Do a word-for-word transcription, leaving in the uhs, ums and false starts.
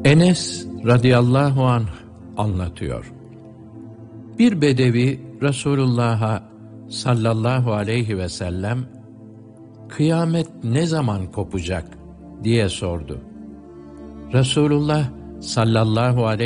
Enes radıyallahu anh anlatıyor. Bir bedevi Resulullah'a sallallahu aleyhi ve sellem kıyamet ne zaman kopacak diye sordu. Resulullah sallallahu aleyhi